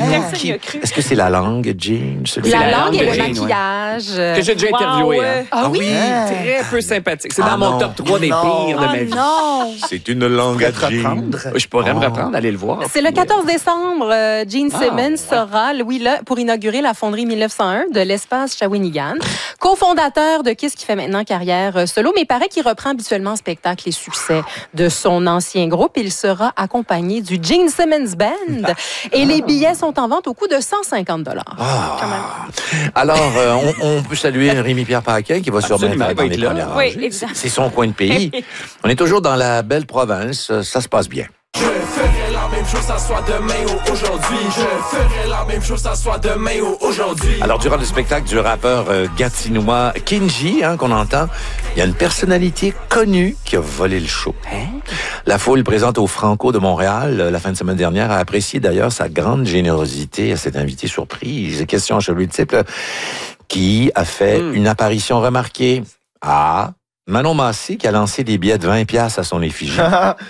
Personne n'y a cru. Est-ce que c'est la langue, Jean? La langue et de le Jane, maquillage. Que j'ai déjà interviewé. Hein. Ah oui? Très peu sympathique. C'est dans mon top 3 des pires de ma vie. Non! C'est une langue à Jean. Je pourrais me reprendre, aller le voir. C'est le 14 décembre. Gene Simmons sera, pour inaugurer la fonderie 1901 de l'espace Shawinigan. Cofondateur de Kiss qui fait maintenant carrière solo, mais il paraît qu'il reprend habituellement en spectacle les succès de son ancien groupe. Il sera accompagné du Gene Simmons Band et les billets sont en vente au coût de 150 $. Alors, on peut saluer Rémi-Pierre Paquin qui va sûrement être dans les premières rangées. Oui, exact. C'est son coin de pays. On est toujours dans la belle province. Ça se passe bien. Je ferai la même chose, ça soit demain ou aujourd'hui. Je ferai la même chose, ça soit demain ou aujourd'hui. Alors, durant le spectacle du rappeur gatinois Kinji, qu'on entend, il y a une personnalité connue qui a volé le show. La foule présente au Franco de Montréal la fin de semaine dernière a apprécié d'ailleurs sa grande générosité à cet invité surprise. Question chez lui de type qui a fait une apparition remarquée. A. Manon Massé qui a lancé des billets de 20$ à son effigie.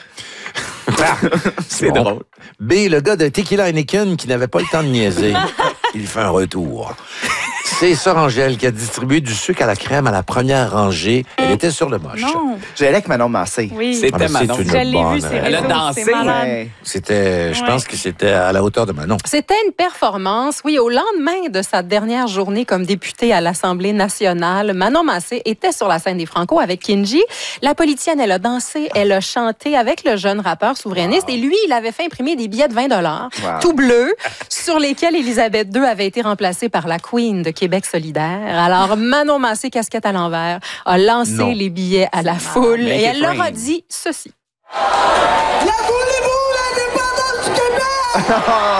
C'est bon. drôle. B, le gars de Tequila Heineken qui n'avait pas le temps de niaiser. Il fait un retour. C'est Sœur Angèle qui a distribué du sucre à la crème à la première rangée. Elle était sur le moche. Non! J'allais avec Manon Massé. Oui. C'était Manon. une Je l'ai bonne, vu, c'est Elle a réseaux, dansé. c'est malade. Ouais. C'était, je pense que c'était à la hauteur de Manon. C'était une performance, oui. Au lendemain de sa dernière journée comme députée à l'Assemblée nationale, Manon Massé était sur la scène des Franco avec Kinji. La politicienne, elle a dansé, elle a chanté avec le jeune rappeur souverainiste. Et lui, il avait fait imprimer des billets de 20$, tout bleus, sur lesquels Élisabeth II avait été remplacée par la Queen de Québec solidaire. Alors, Manon Massé, casquette à l'envers, a lancé les billets à la foule et elle leur a dit ceci. La voulez-vous, l'indépendance du Québec?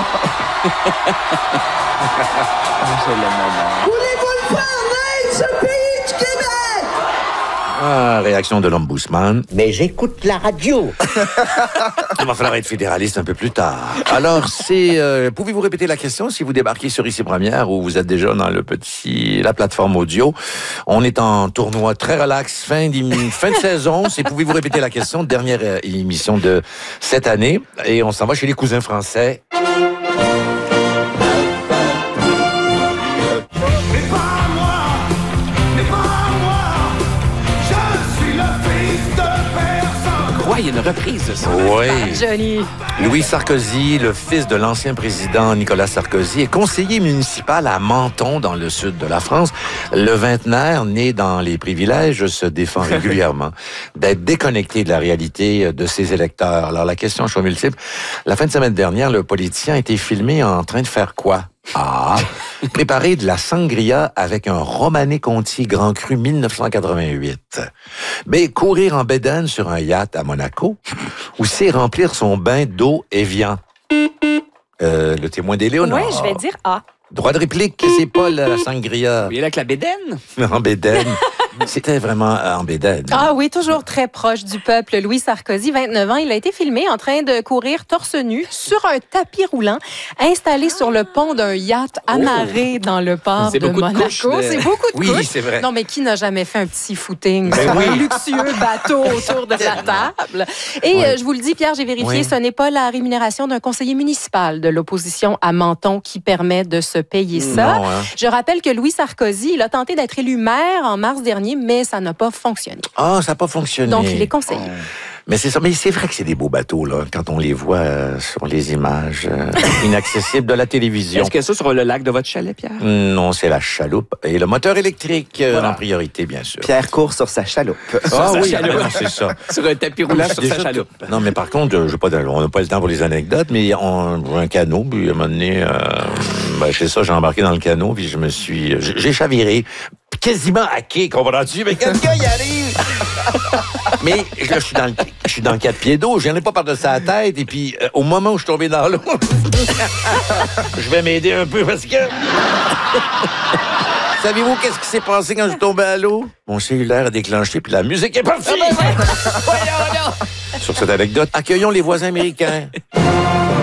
Voulez-vous le faire naître, ce pays du Québec? Réaction de l'ombudsman. Mais j'écoute la radio. Il va falloir être fédéraliste un peu plus tard. Alors, pouvez-vous répéter la question si vous débarquez sur Ici Première ou vous êtes déjà dans la plateforme audio? On est en tournoi très relax, fin de saison. Pouvez-vous répéter la question? Dernière émission de cette année. Et on s'en va chez les cousins français. Il y a une reprise de ça. Oui. Johnny. Louis Sarkozy, le fils de l'ancien président Nicolas Sarkozy, est conseiller municipal à Menton, dans le sud de la France. Le vingtenaire, né dans les privilèges, se défend régulièrement d'être déconnecté de la réalité de ses électeurs. Alors, la question choix multiple. La fin de semaine dernière, le politicien a été filmé en train de faire quoi? A. Préparer de la sangria avec un Romanée Conti Grand Cru 1988. B. Courir en bédaine sur un yacht à Monaco. Ou C. Remplir son bain d'eau Evian. Le témoin d'Éléonore. Oui, je vais dire A. Droit de réplique, c'est pas la sangria. Il est là avec la bédaine. En bédaine. C'était vraiment en bédaine. Ah oui, toujours très proche du peuple. Louis Sarkozy, 29 ans, il a été filmé en train de courir torse nu sur un tapis roulant installé sur le pont d'un yacht amarré dans le port de Monaco. C'est beaucoup de couches. Oui, c'est vrai. Non, mais qui n'a jamais fait un petit footing sur un luxueux bateau autour de la table? Et je vous le dis, Pierre, j'ai vérifié, ce n'est pas la rémunération d'un conseiller municipal de l'opposition à Menton qui permet de se payer ça. Non, hein. Je rappelle que Louis Sarkozy, il a tenté d'être élu maire en mars dernier, mais ça n'a pas fonctionné. Ah, ça n'a pas fonctionné. Donc, il est conseiller. Mais c'est ça. Mais c'est vrai que c'est des beaux bateaux, là, quand on les voit sur les images inaccessibles de la télévision. Est-ce que ça sur le lac de votre chalet, Pierre? Non, c'est la chaloupe. Et le moteur électrique en priorité, bien sûr. Pierre court sur sa chaloupe. Ah oui, chaloupe. non, c'est ça. Sur un tapis roulant sur sa chaloupe. Non, mais par contre, on n'a pas le temps pour les anecdotes, mais un canot, puis à un moment donné, chez ça, j'ai embarqué dans le canot, puis j'ai chaviré. Quasiment hacké, comprends-tu? Mais quelqu'un y arrive! Mais là, je suis dans le 4 pieds d'eau, je n'en ai pas par-dessus la tête, et puis au moment où je suis tombé dans l'eau, je vais m'aider un peu parce que... Savez-vous qu'est-ce qui s'est passé quand je suis tombé à l'eau? Mon cellulaire a déclenché, puis la musique est partie! Sur cette anecdote, accueillons les voisins américains.